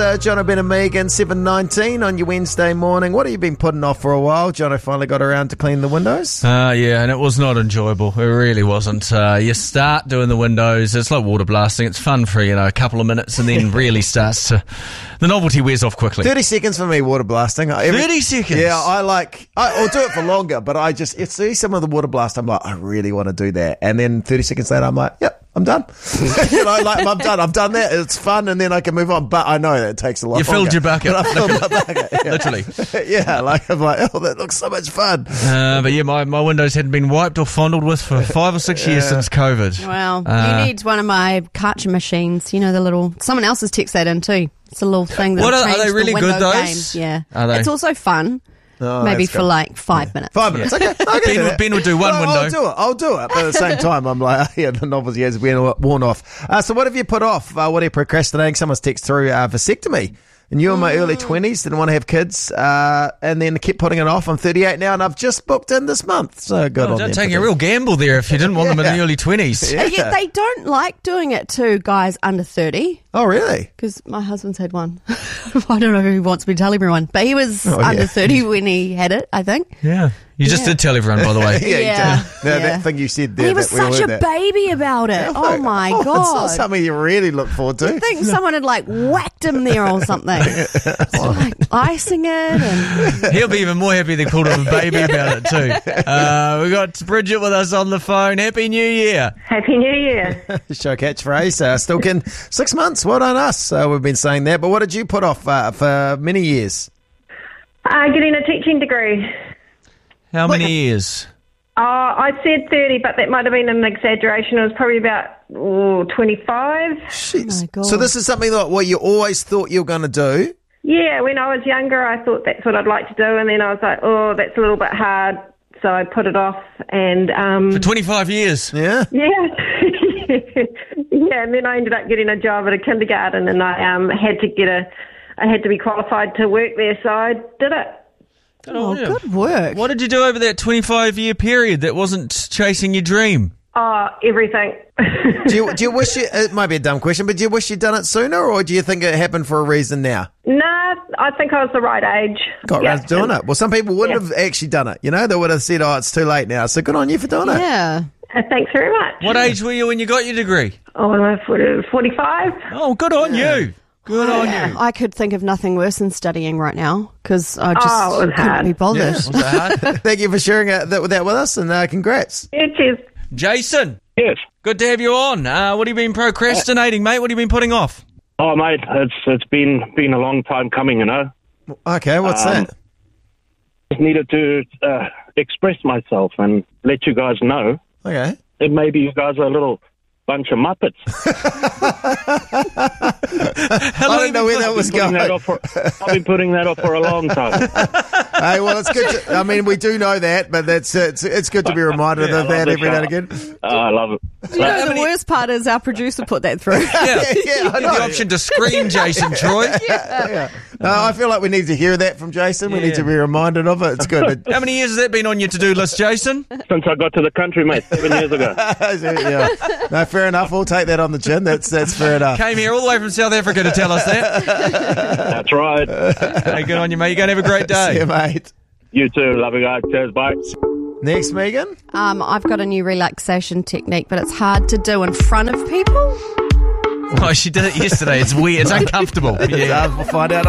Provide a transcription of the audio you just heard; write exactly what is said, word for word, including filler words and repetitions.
Uh, Jono, Ben and Megan, seven nineteen on your Wednesday morning. What have you been putting off for a while? Jono finally got around to clean the windows. Uh, yeah, and it was not enjoyable. It really wasn't. Uh, you start doing the windows, it's like water blasting. It's fun for, you know, a couple of minutes and then really starts to... The novelty wears off quickly. thirty seconds for me, water blasting. Every, thirty seconds? Yeah, I like... I, I'll do it for longer, but I just... If I see some of the water blast, I'm like, I really want to do that. And then thirty seconds later, I'm like, yep. I'm done. you know, like, I'm done. I've done that. It's fun, and then I can move on. But I know that it takes a lot. You longer. filled your bucket. But I filled my bucket. Yeah. Literally. yeah, like I'm like, oh, that looks so much fun. Uh, but yeah, my, my windows hadn't been wiped or fondled with for five or six years Yeah. since COVID. Well, Uh, you need one of my Karcher machines. You know, the little... Someone else has texted that in too. It's a little thing that What are- are changes they really the good, window those? games. Yeah. Are they? It's also fun. Oh, Maybe that's for good. like five minutes. Five minutes. Okay. I can Ben do would- that. Ben would do one Well, window. I'll do it. I'll do it. But at the same time, I'm like, oh, yeah, the novelty has been worn off. Uh, so what have you put off? Uh, what are you procrastinating? Someone's text through uh, vasectomy. And you in my early twenties didn't want to have kids, uh, and then kept putting it off. I'm thirty-eight now, and I've just booked in this month. So good Oh, on don't them take for a that. real gamble there if you didn't want them in Yeah. the early twenties. Yeah. And yet they don't like doing it to guys under thirty. Oh, really? Because my husband's had one. I don't know if he wants me to tell everyone, but he was Oh, under yeah. thirty when he had it, I think. Yeah. You just Yeah. did tell everyone, by the way. Yeah, you Yeah. did. No, Yeah. that thing you said there. he was that we all such a heard that. baby about it. Oh my Oh, It's not God. something you really look forward to. I think someone had like whacked him there or something. So, like icing it and... He'll be even more happy they called him a baby about it too. Uh, we got Bridget with us on the phone. Happy New Year. Happy New Year. Show catchphrase. Uh, still can six months. Well done us. Uh, we've been saying that. But what did you put off uh, for many years? Uh, getting a teaching degree. How many years? Uh, I said thirty, but that might have been an exaggeration. It was probably about oh, twenty-five. Jeez. Oh my God. So this is something like what you always thought you were going to do. Yeah, when I was younger, I thought that's what I'd like to do, and then I was like, oh, that's a little bit hard, so I put it off. And um, For twenty-five years. Yeah. yeah, yeah, and then I ended up getting a job at a kindergarten, and I um, had to get a, I had to be qualified to work there, so I did it. Oh, good work. What did you do over that twenty-five year period that wasn't chasing your dream? Oh, everything. Do you, do you wish you, it might be a dumb question, but do you wish you'd done it sooner, or do you think it happened for a reason now? Nah, I think I was the right age. Got Yeah. around to doing it. Well, some people wouldn't Yeah. have actually done it. You know, they would have said, oh, it's too late now. So good on you for doing it. Yeah. Uh, thanks very much. What age were you when you got your degree? Oh, I'm forty-five. Oh, good on you. Good on you. I could think of nothing worse than studying right now because I just Oh, it was couldn't hard. be bothered. Was it hard? Thank you for sharing uh, that, that with us, and uh, congrats. Yeah, cheers. Jason, Yes. good to have you on. Uh, what have you been procrastinating, mate? What have you been putting off? Oh, mate, it's it's been been a long time coming, you know. Okay, what's Um, that? Just needed to uh, express myself and let you guys know Okay. that maybe you guys are a little bunch of muppets. Hello, I don't know where that was Putting going. that off for, I've been putting that off for a long time. Hey, well, it's good. To, I mean, we do know that, but that's it's, it's good to be reminded Yeah, I of love that the every now and show. again. Oh, I love it. You know, the worst part is our producer put that through. Yeah, yeah, I You know. had the option to scream Jason, Troy. Yeah. No, I feel like we need to hear that from Jason. We Yeah. need to be reminded of it. It's good. How many years has that been on your to-do list, Jason? Since I got to the country, mate, seven years ago. yeah. No, fair enough. We'll take that on the chin. That's that's fair enough. Came here all the way from South Africa to tell us that. That's right. Hey, good on you, mate. You're going to have a great day. See you, mate. You too. Love you guys. Cheers. Bye. Next, Megan. Um, I've got a new relaxation technique, but it's hard to do in front of people. Oh, she did it yesterday. It's weird. It's uncomfortable. Yeah. Uh, we'll find out.